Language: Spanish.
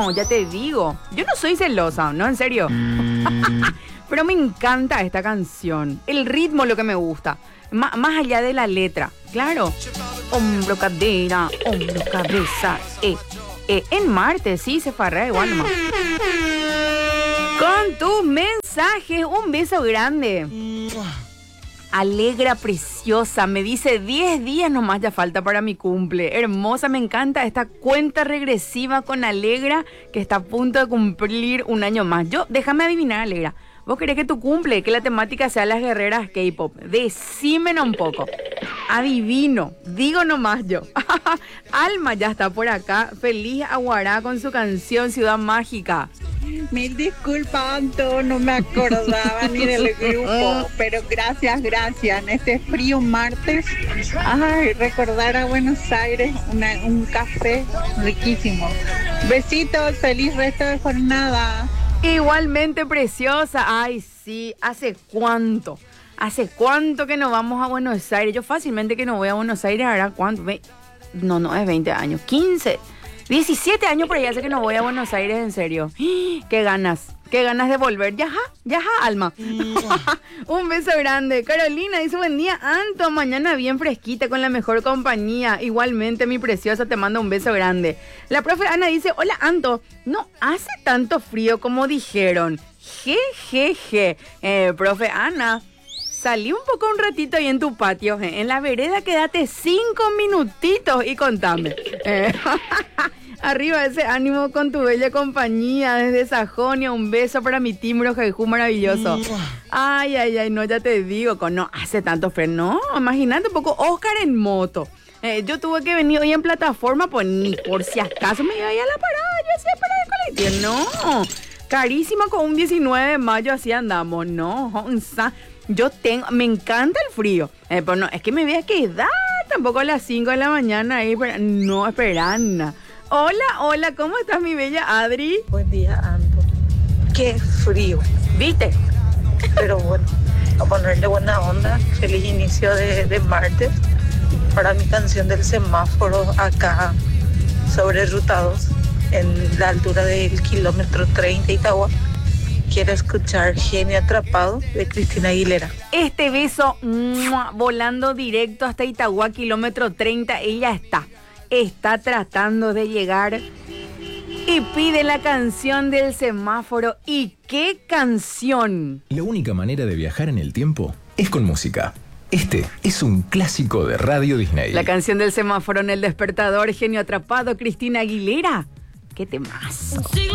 No, ya te digo. Yo no soy celosa, no, en serio. Pero me encanta esta canción. El ritmo es lo que me gusta. Más allá de la letra. Claro. Hombro, cadera, hombro, cabeza. En Marte, sí, se farrea igual nomás. Con tus mensajes, un beso grande. Alegra, preciosa, me dice 10 días nomás ya falta para mi cumple. Hermosa, me encanta esta cuenta regresiva con Alegra, que está a punto de cumplir un año más. Déjame adivinar, Alegra. ¿Vos querés que tu cumple, que la temática sea las guerreras K-pop? Decímelo un poco. Adivino, digo nomás yo. Alma ya está por acá, feliz Aguará con su canción Ciudad Mágica. Mil disculpas, Anto, no me acordaba ni del grupo, pero gracias. En este frío martes, recordar a Buenos Aires, un café riquísimo. Besitos, feliz resto de jornada. Igualmente, preciosa. Ay, sí, ¿hace cuánto que no vamos a Buenos Aires? Yo fácilmente que no voy a Buenos Aires, ¿ahora cuánto? No es 20 años, 15, 17 años por ahí hace que no voy a Buenos Aires, en serio. Qué ganas de volver. Ya, Alma. Un beso grande. Carolina dice, buen día, Anto, mañana bien fresquita con la mejor compañía. Igualmente, mi preciosa, te mando un beso grande. La profe Ana dice, hola, Anto, no hace tanto frío como dijeron. Jejeje. Profe Ana, salí un poco un ratito ahí en tu patio, en la vereda, quédate 5 minutitos y contame. Arriba ese ánimo con tu bella compañía desde Sajonia. Un beso para mi Timbro Jaijú maravilloso. Ay, no, ya te digo, no hace tanto frío. No, imagínate un poco Oscar en moto. Yo tuve que venir hoy en plataforma, pues ni por si acaso me iba a ir a la parada. Yo hacía parada de colectivo. No, carísima con un 19 de mayo, así andamos. No, me encanta el frío. Pero no, es que me voy a quedar tampoco a las 5 de la mañana ahí, pero no esperan. Hola, ¿cómo estás, mi bella Adri? Buen día, Anto. Qué frío. ¿Viste? Pero bueno, a ponerle buena onda. Feliz inicio de martes. Para mi canción del semáforo acá sobre Ruta 2, en la altura del kilómetro 30 Itagua, quiero escuchar Genio Atrapado de Cristina Aguilera. Este beso volando directo hasta Itagua, kilómetro 30, ella está tratando de llegar y pide la canción del semáforo. ¿Y qué canción? La única manera de viajar en el tiempo es con música. Este es un clásico de Radio Disney. La canción del semáforo en el despertador, Genio Atrapado, Cristina Aguilera. ¡Qué temazo!